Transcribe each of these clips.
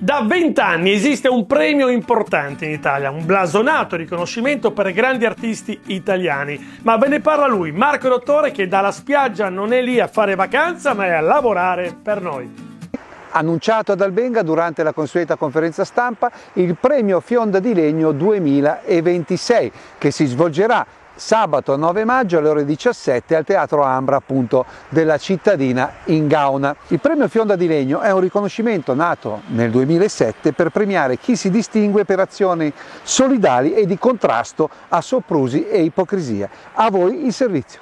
Da 20 anni esiste un premio importante in Italia, un blasonato riconoscimento per grandi artisti italiani. Ma ve ne parla lui, Marco Dottore, che dalla spiaggia non è lì a fare vacanza, ma è a lavorare per noi. Annunciato ad Albenga durante la consueta conferenza stampa il premio Fionda di Legno 2026, che si svolgerà sabato 9 maggio alle ore 17 al Teatro Ambra, appunto, della cittadina in Gauna. Il premio Fionda di Legno è un riconoscimento nato nel 2007 per premiare chi si distingue per azioni solidali e di contrasto a soprusi e ipocrisia. A voi il servizio.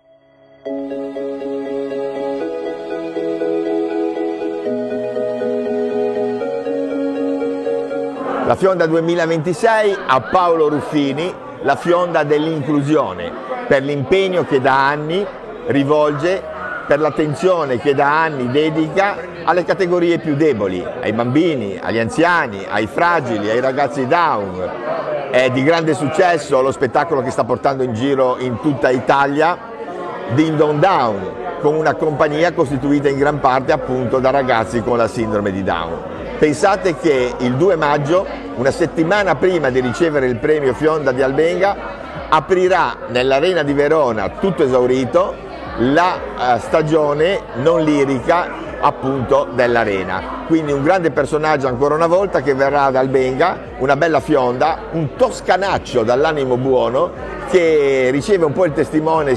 La Fionda 2026 a Paolo Ruffini, la Fionda dell'inclusione, per l'impegno che da anni rivolge, per l'attenzione che da anni dedica alle categorie più deboli, ai bambini, agli anziani, ai fragili, ai ragazzi Down. È di grande successo lo spettacolo che sta portando in giro in tutta Italia, Ding Dong Down, con una compagnia costituita in gran parte appunto da ragazzi con la sindrome di Down. Pensate che il 2 maggio, una settimana prima di ricevere il premio Fionda di Albenga, aprirà nell'Arena di Verona, tutto esaurito, la stagione non lirica appunto dell'Arena. Quindi un grande personaggio ancora una volta che verrà ad Albenga, una bella Fionda, un toscanaccio dall'animo buono che riceve un po' il testimone